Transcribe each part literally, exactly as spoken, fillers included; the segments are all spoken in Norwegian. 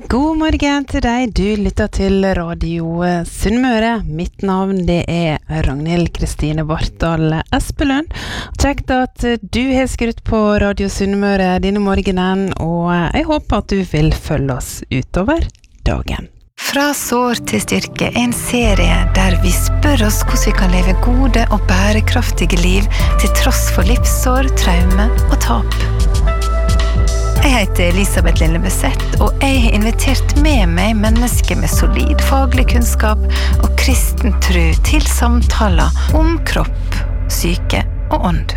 God morgen til deg, du lytter til Radio Sunnmøre. Mitt navn det er Ragnhild Kristine Bartdal Espelund. Kjekt at du har skrutt på Radio Sunnmøre denne morgenen, og jeg håper at du vil følge oss utover dagen. Fra sår til styrke, en serie der vi spør oss hvordan vi kan leve gode og bærekraftige liv til tross for livssår, traume og tap. Jeg heter Elisabeth Lillebøseth, og jeg har invitert med meg mennesker med solid faglig kunnskap og kristen tro til samtaler om kropp, syke og ånd.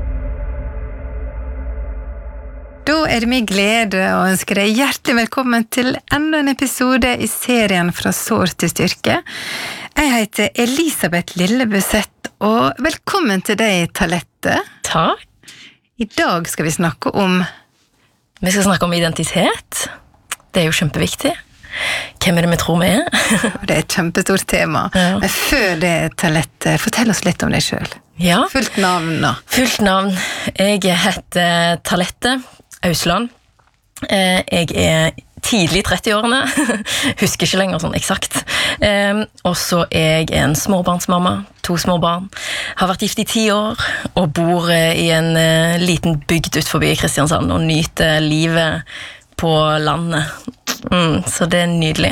Da er det min glede å ønske deg hjertelig velkommen til enda en episode i serien Fra sår til styrke. Jeg heter Elisabeth Lillebøseth, og velkommen til deg, Talette. Takk. I dag skal vi snakke om Vi skal snakke om identitet. Det er jo kjempeviktig. Hvem er det vi tror vi er? Det er et kjempestort tema. Ja. Men før det, Talette, fortell oss litt om deg selv. Ja. Fullt navn da. Fullt navn. Jeg heter Talette Ausland. Jeg er tidlig i trettiårene. Husker ikke lenger sånn eksakt. Og så er jeg en småbarnsmamma. To små barn. Har vært gift i ti år og bor i en liten bygd ut forbi Kristiansand og nyter livet på landet. Mm, så det er nydelig.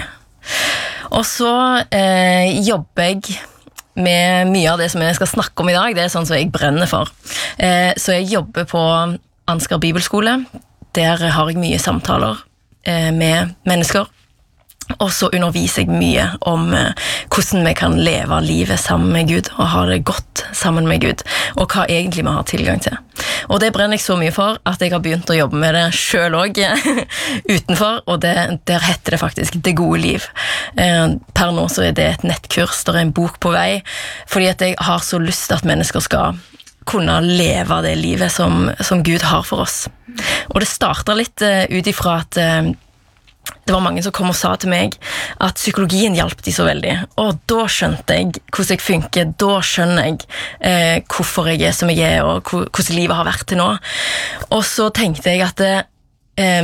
Og så eh, jobber jeg med mye av det som jeg skal snakke om i dag. Det er sånn som jeg brenner for. Eh, så jeg jobber på Ansgar Bibelskole. Der har jeg mye samtaler eh, med mennesker. Og så underviser jeg mye om eh, hvordan vi kan leve livet sammen med Gud og ha det godt sammen med Gud, og hva egentlig vi har tilgang til. Og det brenner jeg så mye for at jeg har begynt å jobbe med det selv også utenfor, og det, der heter det faktisk Det gode liv. Eh, per nå så er det et nettkurs, der er en bok på vei, fordi at jeg har så lyst til at mennesker skal kunne leve det livet som, som Gud har for oss. Og det starter litt uh, ut ifra at uh, det var mange som kom og sa til meg at psykologien hjalp de så veldig, og da skjønte jeg hvordan jeg funker, da skjønner jeg eh, hvorfor jeg er som jeg er, og hvordan livet har vært til nå. Og så tenkte jeg at det, eh,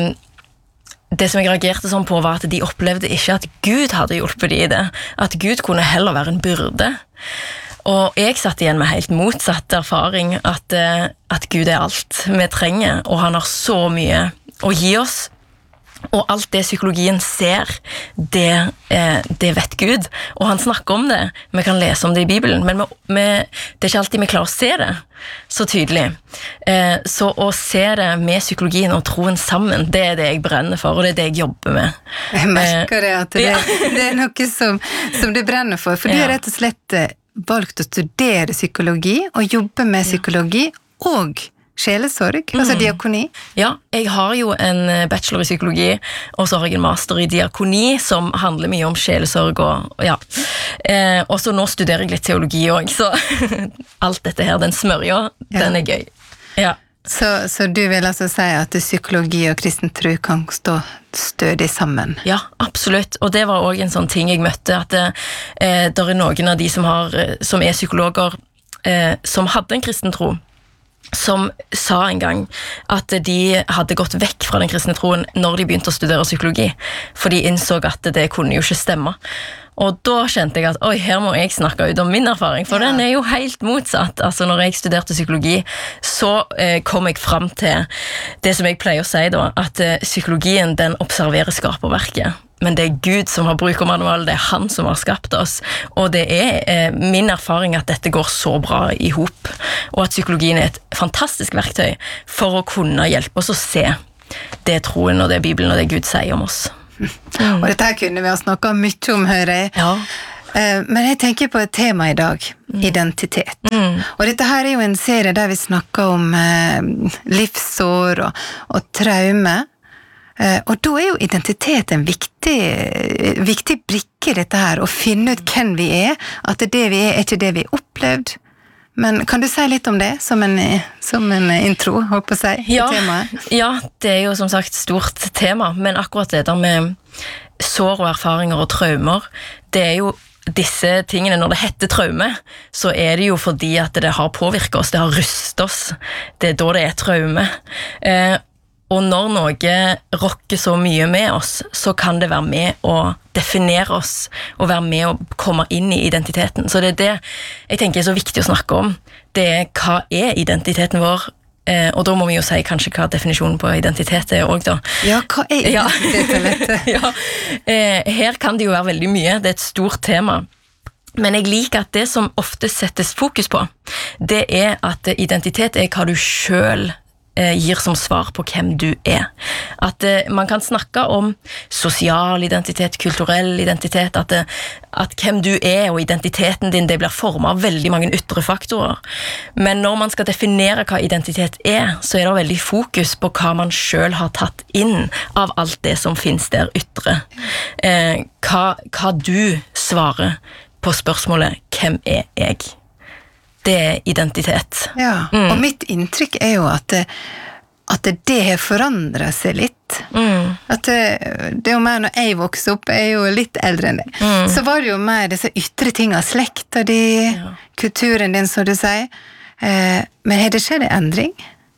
det som jeg reagerte sånn på var at de opplevde ikke at Gud hadde hjulpet de i det, at Gud kunne heller være en byrde. Og jeg satt igjen med helt motsatt erfaring, at, eh, at Gud er alt vi trenger, og han har så mye å gi oss. Og alt det psykologien ser, det, eh, det vet Gud, og han snakker om det. Vi kan lese om det i Bibelen, men vi, vi, det er ikke alltid vi klarer å se det så tydelig. Eh, så å se det med psykologien og troen sammen, det er det jeg brenner for, og det er det jeg jobber med. Jeg merker det, at det, ja. det er noe som, som du brenner for, for du har rett og slett valgt å studere psykologi, og jobbe med psykologi, og sjelesorg, altså mm. diakoni. Ja, jeg har jo en bachelor i psykologi, og så har jeg en master i diakoni, som handler mye om sjelesorg, og, og ja. Eh, og så nå studerer jeg litt teologi også, så alt dette her, den smørja, ja. Den er gøy. Ja. Så, så du vil altså si at psykologi og kristen tro kan stå stødig sammen? Ja, absolutt, og det var også en sånn ting jeg møtte, at eh, det er noen av de som, har, som er psykologer, eh, som hadde en kristen tro, som sa en gang at de hadde gått vekk fra den kristne troen når de begynte å studere psykologi, for de innså at det kunne jo ikke stemme. Og da kjente jeg at oi, her må jeg snakke ut om min erfaring, for ja. Den er jo helt motsatt. Altså når jeg studerte psykologi, så eh, kom jeg frem til det som jeg pleier å si da, at eh, psykologien den observerer skaperverket. Men det er Gud som har brukermanual, det er han som har skapt oss, og det er eh, min erfaring at dette går så bra i hop, og at psykologien er et fantastisk verktøy for å kunne hjelpe oss å se det troen og det Bibelen og det Gud sier om oss. Mm. Og dette her kunne vi ha snakket mye om, hører jeg. Ja. Eh, men jeg tenker på et tema i dag, mm. identitet. Mm. Og dette her er jo en serie der vi snakker om eh, livssår og, og traume. Uh, og da er jo identitet en viktig, viktig brikke i dette her, å finne ut hvem vi er, at det vi er, er ikke det vi har opplevd. Men kan du si litt om det, som en, som en intro, håper jeg å si, ja, temaet? Ja, det er jo som sagt stort tema, men akkurat det der med sår og erfaringer og traumer, det er jo disse tingene, når det heter traume, så er det jo fordi at det har påvirket oss, det har rystet oss, det er da det er traume. Uh, og når noe rokker så mye med oss, så kan det være med å definere oss, og være med å komme inn i identiteten. Så det er det jeg tenker er så viktig å snakke om. Det er hva er identiteten vår, eh, og da må vi jo si kanskje hva definisjonen på identitet er også da. Ja, hva er identitet? Ja, eh, her kan det jo være veldig mye, det er et stort tema. Men jeg liker at det som ofte settes fokus på, det er at identitet er hva du selv eh, gir som svar på hvem du er. At eh, man kan snakke om sosial identitet, kulturell identitet, at, eh, at hvem du er og identiteten din, det blir formet av veldig mange ytre faktorer. Men når man skal definere hva identitet er, så er det veldig fokus på hva man selv har tatt inn av alt det som finnes der ytre. Eh, hva, hva du svarer på spørsmålet, hvem er jeg? Det er identitet. Ja, mm. og mitt inntrykk er jo at det, at det har forandret seg litt. Mm. At det, det er jo mer når jeg vokste opp, jeg er jo litt eldre enn det. Mm. Så var det jo mer disse ytre tingene, slekta di, ja. kulturen din, som du sier. Eh, men har det skjedd en endring?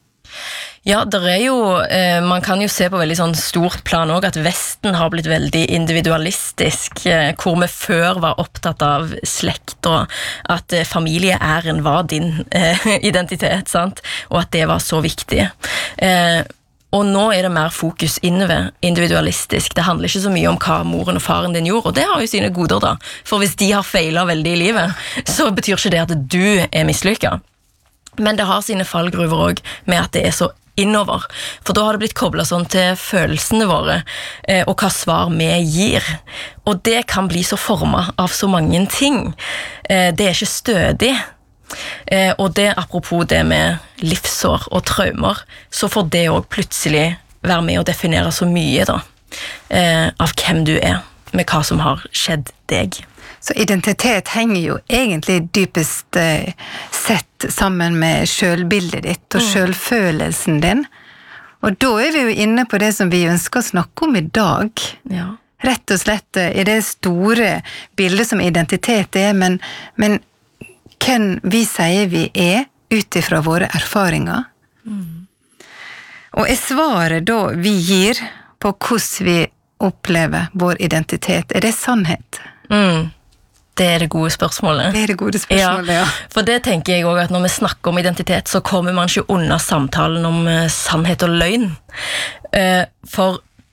Ja, der er jo, eh, man kan jo se på veldig sånn stort plan også, at Vesten har blitt veldig individualistisk, eh, hvor vi før var opptatt av slekt, og at eh, familieæren var din eh, identitet, sant? Og at det var så viktig. Eh, og nå er det mer fokus innover, individualistisk. Det handler ikke så mye om hva moren og faren din gjorde, og det har jo sine goder da. For hvis de har feilet veldig i livet, så betyr ikke det at du er mislykket. Men det har sine fallgruver også, med at det er så innover, for da har det blitt koblet sånn til følelsene våre, eh, og hva svar vi gir. Og det kan bli så formet av så mange ting. Eh, det er ikke stødig. Eh, og det, apropos det med livsår og traumer, så får det også plutselig være med å definere så mye da, eh, av hvem du er, med hva som har skjedd deg. Så identitet henger jo egentlig dypest eh, sett sammen med selvbildet ditt og selvfølelsen din. Og da er vi jo inne på det som vi ønsker å snakke om i dag. Ja. Rett og slett i det store bildet som identitet er, men, men hvem vi sier vi er ut ifra våre erfaringer. Mm. Og er svaret da vi gir på hvordan vi opplever vår identitet, er det sannhet? Mm. Det er det gode spørsmålet. Det er det gode spørsmålet, ja. ja. For det tenker jeg også, at når vi snakker om identitet, så kommer man ikke unna samtalen om uh, sannhet og løgn. Uh, for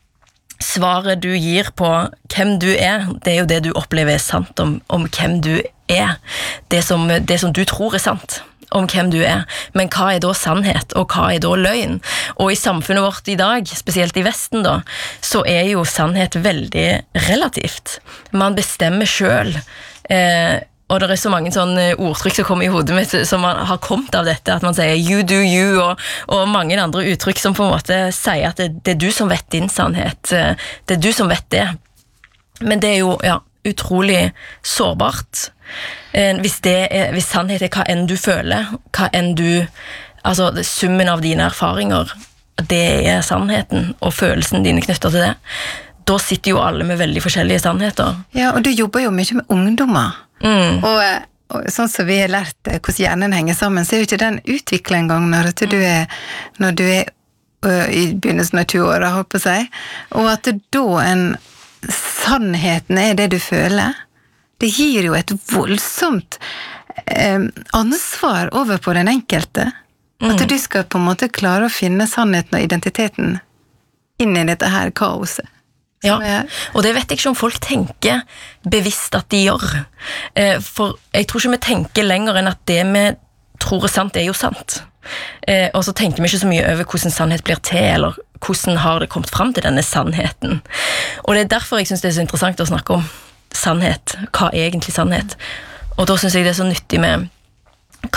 svaret du gir på hvem du er, det er jo det du opplever er sant om, om hvem du er. Det som, det som du tror er sant om hvem du er. Men hva er da sannhet, og hva er da løgn? Og i samfunnet vårt i dag, spesielt i Vesten da, så er jo sannhet veldig relativt. Man bestemmer selv. Eh, og det er så mange sånne ordtrykk som kommer i hodet mitt som har kommet av dette, at man sier you do you, og, og mange andre uttrykk som på en måte sier at det, det er du som vet din sannhet, det er du som vet det. Men det er jo ja, utrolig sårbart. Eh, hvis, det er, hvis sannhet er hva enn du føler, hva enn du, altså summen av dine erfaringer, det er sannheten, og følelsen dine knytter til det, da sitter jo alle med veldig forskjellige sannheter. Ja, og du jobber jo mye med ungdommer. Mm. Og, og sånn som vi har lært hvordan hjernen henger sammen, så er jo ikke den utviklet en gang når du er, når du er uh, i begynnelsen av tjue-åra, holdt på å si. Og at da en sannheten er det du føler, det gir jo et voldsomt um, ansvar over på den enkelte. Mm. At du skal på en måte klare å finne sannheten og identiteten inn i dette her kaoset. Ja, og det vet jeg ikke om folk tenker bevisst at de gjør. For jeg tror ikke vi tenker lenger enn at det vi tror er sant, er jo sant. Og så tenker vi ikke så mye over hvordan sannhet blir til, eller hvordan har det kommet frem til denne sannheten. Og det er derfor jeg synes det er så interessant å snakke om sannhet. Hva er egentlig sannhet? Og da synes jeg det er så nyttig med